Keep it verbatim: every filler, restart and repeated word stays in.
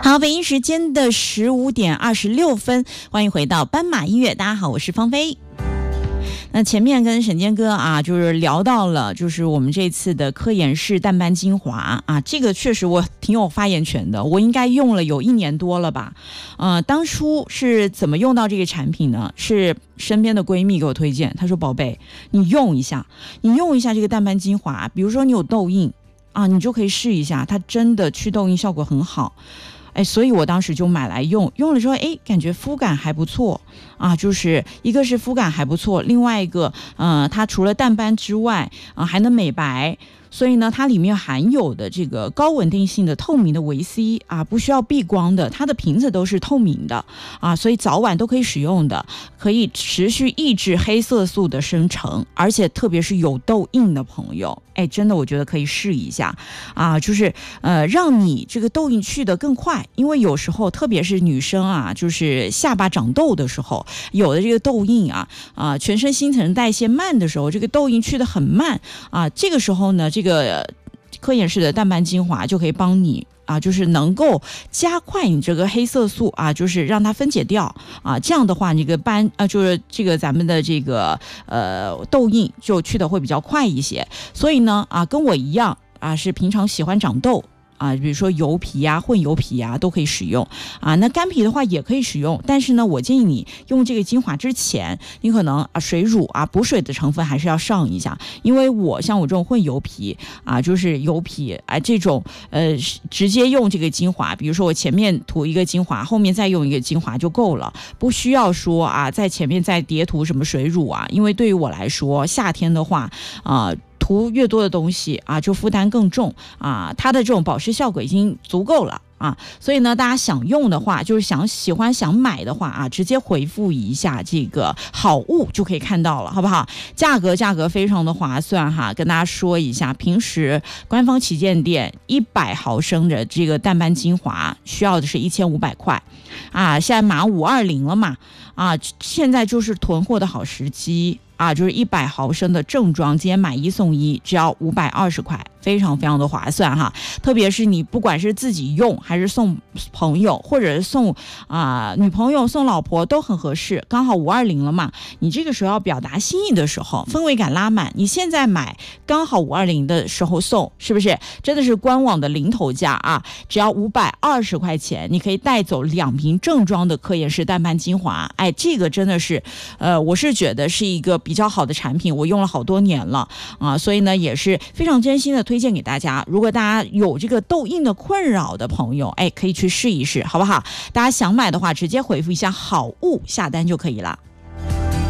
好，北京时间的十五点二十六分，欢迎回到斑马音乐。大家好，我是芳菲。那前面跟沈坚哥啊，就是聊到了，就是我们这次的科颜氏淡斑精华啊，这个确实我挺有发言权的，我应该用了有一年多了吧。呃，当初是怎么用到这个产品呢？是身边的闺蜜给我推荐，她说：“宝贝，你用一下，你用一下这个淡斑精华，比如说你有痘印啊，你就可以试一下，它真的祛痘印效果很好。”哎，所以我当时就买来用，用了之后，哎，感觉肤感还不错啊，就是一个是肤感还不错，另外一个，呃，它除了淡斑之外啊，还能美白。所以呢，它里面含有的这个高稳定性的透明的维 C 啊，不需要避光的，它的瓶子都是透明的啊，所以早晚都可以使用的，可以持续抑制黑色素的生成，而且特别是有痘印的朋友，哎，真的我觉得可以试一下啊，就是呃，让你这个痘印去得更快，因为有时候特别是女生啊，就是下巴长痘的时候，有的这个痘印啊啊，全身新陈代谢慢的时候，这个痘印去得很慢啊，这个时候呢，这个科颜氏的淡斑精华就可以帮你啊，就是能够加快你这个黑色素啊，就是让它分解掉啊，这样的话，你这个斑啊，就是这个咱们的这个呃痘印就去的会比较快一些。所以呢啊，跟我一样啊，是平常喜欢长痘啊，比如说油皮啊、混油皮啊都可以使用啊。那干皮的话也可以使用，但是呢，我建议你用这个精华之前，你可能啊水乳啊补水的成分还是要上一下，因为我像我这种混油皮啊，就是油皮啊这种呃直接用这个精华，比如说我前面涂一个精华，后面再用一个精华就够了，不需要说啊在前面再叠涂什么水乳啊，因为对于我来说，夏天的话啊。涂越多的东西啊，就负担更重啊，它的这种保湿效果已经足够了啊，所以呢，大家想用的话，就是想喜欢想买的话啊，直接回复一下这个好物就可以看到了，好不好？价格价格非常的划算哈，跟大家说一下，平时官方旗舰店一百毫升的这个淡斑精华需要的是一千五百块啊，现在马五二零了嘛啊，现在就是囤货的好时机。啊，就是一百毫升的正装，今天买一送一，只要五百二十块，非常非常的划算哈。特别是你不管是自己用，还是送朋友，或者是送啊、呃、女朋友、送老婆都很合适。刚好五二零了嘛，你这个时候要表达心意的时候，氛围感拉满，你现在买刚好五二零的时候送，是不是？真的是官网的零头价啊，只要五百二十块钱，你可以带走两瓶正装的科颜氏淡斑精华。哎，这个真的是，呃，我是觉得是一个比较好的产品，我用了好多年了啊，所以呢也是非常真心的推荐给大家。如果大家有这个痘印的困扰的朋友，哎，可以去试一试，好不好？大家想买的话，直接回复一下好物下单就可以了。